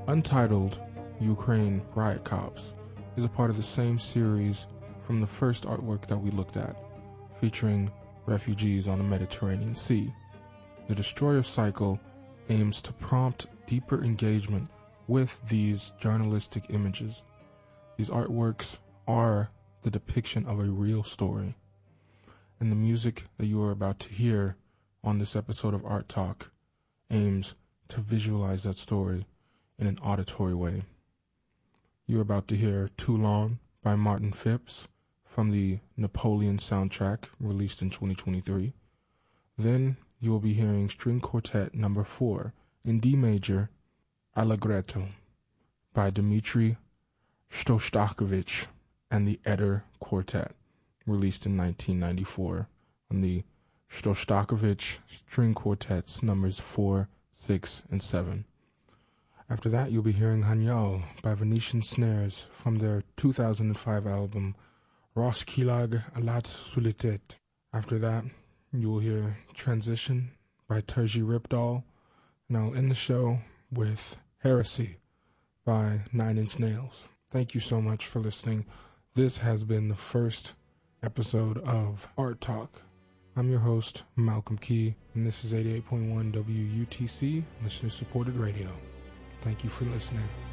Untitled Ukraine Riot Cops is a part of the same series from the first artwork that we looked at, featuring refugees on the Mediterranean Sea. The Destroyer cycle aims to prompt deeper engagement with these journalistic images. These artworks are the depiction of a real story, and the music that you are about to hear on this episode of Art Talk aims to visualize that story in an auditory way. You're about to hear Too Long by Martin Phipps from the Napoleon soundtrack released in 2023. Then you will be hearing String Quartet No. 4 in D major, Allegretto by Dmitri Shostakovich and the Eder Quartet, released in 1994 on the Shostakovich String Quartets numbers 4, 6, and 7. After that, you'll be hearing Hanyal by Venetian Snares from their 2005 album Roskilde Alat Sulitet. After that, you will hear Transition by Terji Ripdahl, and I'll end the show with Heresy by Nine Inch Nails. Thank you so much for listening. This has been the first episode of Art Talk. I'm your host, Malcolm Key, and this is 88.1 WUTC, listener-supported radio. Thank you for listening.